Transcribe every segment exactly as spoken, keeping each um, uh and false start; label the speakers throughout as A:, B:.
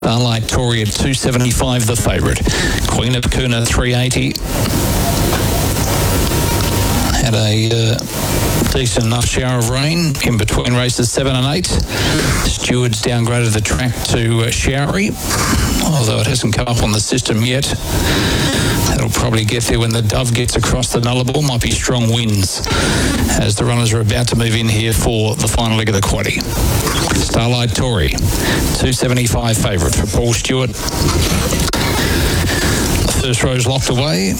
A: Starlight Tory at two seventy-five, the favourite. Queen of Kuna, three eighty. Had a uh, decent enough shower of rain in between races seven and eight. Stewards downgraded the track to uh, showery, although it hasn't come up on the system yet. That'll probably get there when the Dove gets across the Nullarbor. Might be strong winds as the runners are about to move in here for the final leg of the quaddie. Starlight Tory, two seventy-five favourite for Paul Stewart. The first row's locked away.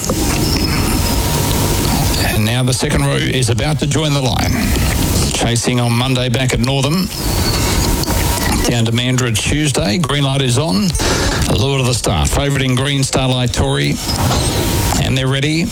A: And now the second row is about to join the line. Chasing on Monday back at Northam. Down to Mandurah Tuesday. Green light is on. Allure to the start. Favourite in green, Starlight Tory. And they're ready.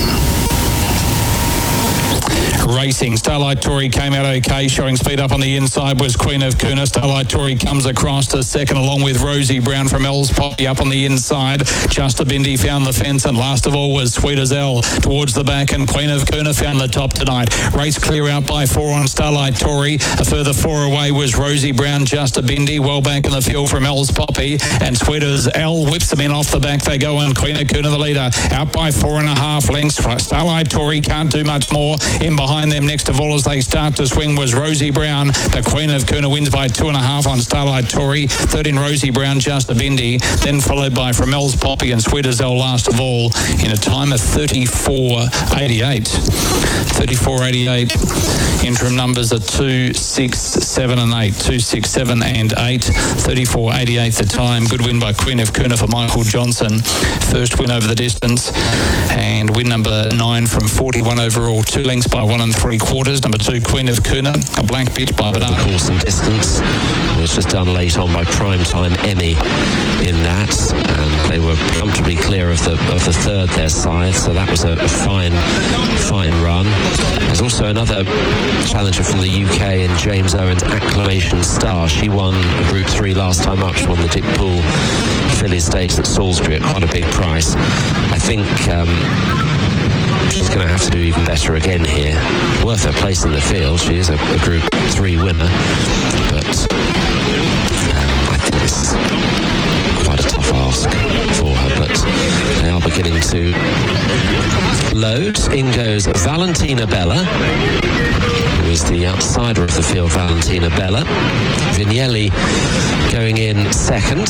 A: Racing. Starlight Tory came out okay, showing speed up on the inside was Queen of Kuna. Starlight Tory comes across to second along with Rosie Brown from L's Poppy up on the inside. Justa Bindi found the fence, and last of all was Sweet as L towards the back, and Queen of Kuna found the top tonight. Race clear out by four on Starlight Tory. A further four away was Rosie Brown, Justa Bindi, well back in the field from L's Poppy, and Sweet as L whips them in off the back they go, and Queen of Kuna the leader out by four and a half lengths. Starlight Tory can't do much more. In behind them next of all as they start to swing was Rosie Brown. The Queen of Kuna wins by two and a half on Starlight Tory. Third in Rosie Brown, Justa Bindi, then followed by Framel's Poppy and Sweet as L last of all in a time of thirty-four eighty-eight. thirty-four eighty-eight. Interim numbers are two, six, seven and eight. two, six, seven and eight. thirty-four eighty-eight the time. Good win by Queen of Kuna for Michael Johnson. First win over the distance. And win number nine from forty-one overall. Two lengths by one and three quarters. Number two, Queen of Kuna. A blank pitch by Bernard.
B: Course and distance. It was just done late on by Primetime Emmy in that. And they were comfortably clear of the of the third their side. So that was a, a fine, fine run. There's also another challenger from the U K in James Owens, Acclamation Star. She won Group three last time up. She won the Dick Poole Filly Stakes at Salisbury at quite a big price. I think um, she's going to have to do even better again here. Worth her place in the field. She is a, a Group three winner. But um, I think this is quite a tough ask for her. But they are beginning to load. In goes Valentina Bella, who is the outsider of the field, Valentina Bella. Vignelli going in second.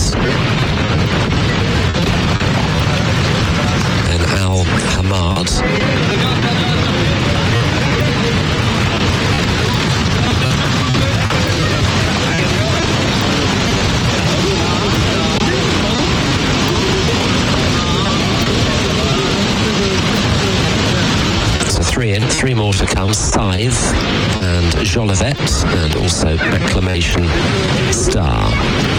B: And Al Hamad. Three in, three more to come. Scythe and Jolivet, and also Acclamation Star.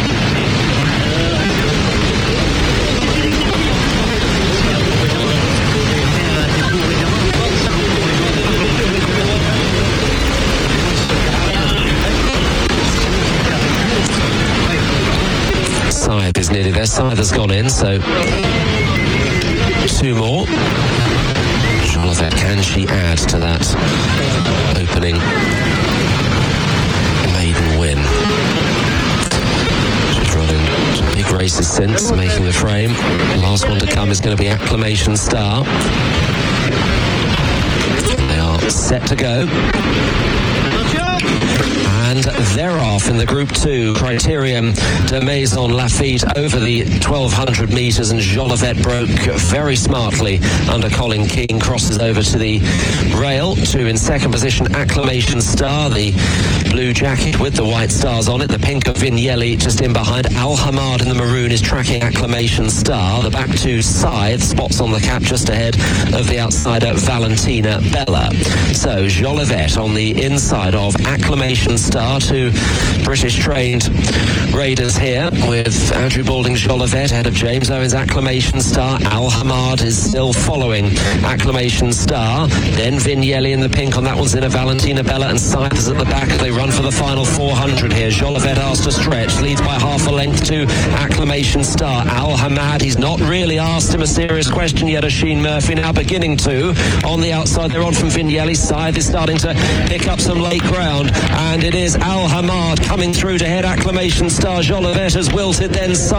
B: Scythe is nearly there. Scythe has gone in, so two more. Jolivet, can she add to that opening maiden win? She's run in big races since, making the frame. The last one to come is going to be Acclamation Star. They are set to go. And they're off in the Group two. Criterium de Maison Lafitte over the twelve hundred metres, and Jolivet broke very smartly under Colin King. Crosses over to the rail. Two in second position, Acclamation Star, the blue jacket with the white stars on it. The pink of Vignelli just in behind. Al Hamad in the maroon is tracking Acclamation Star. The back two Scythe spots on the cap just ahead of the outsider Valentina Bella. So Jolivet on the inside of Acclamation Star. Two British trained raiders here with Andrew Balding Jolivet ahead of James Owens Acclamation Star. Al Hamad is still following Acclamation Star. Then Vignelli in the pink on that one's in a Valentina Bella, and Scythe is at the back as they run for the final four hundred here. Jolivet asked to stretch, leads by half a length to Acclamation Star. Al Hamad, he's not really asked him a serious question yet. Oisin Murphy now beginning to. On the outside, they're on from Vignelli. Scythe is starting to pick up some late ground, and it is Al Hamad coming through to head Acclamation Star. Jolivet has wilted, then